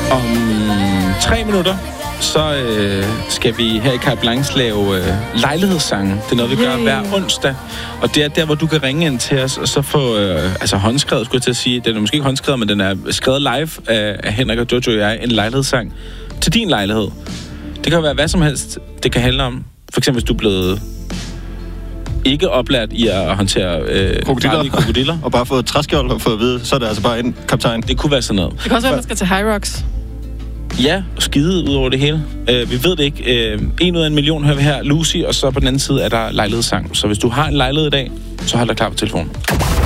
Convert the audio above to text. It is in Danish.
Om 3 minutter, så skal vi her i Carte Blanche lave lejlighedssange. Det er noget, vi gør hver onsdag. Og det er der, hvor du kan ringe ind til os, og så få håndskrevet, skulle jeg til at sige. Den er måske ikke håndskrevet, men den er skrevet live af Henrik og Jojo og jeg. En lejlighedssang til din lejlighed. Det kan være hvad som helst, det kan handle om. For eksempel, hvis du er blevet ikke oplært i at håndtere krokodiller. Og bare fået træskjold og fået at vide, så er det altså bare en kaptajn. Det kunne være sådan noget. Det kan også være, at man skal til High Rocks. Ja, og skide ud over det hele. Vi ved det ikke. 1 ud af 1 million hører vi her. Lucy, og så på den anden side er der lejlighedssang. Så hvis du har en lejlighed i dag, så hold dig klar på telefonen.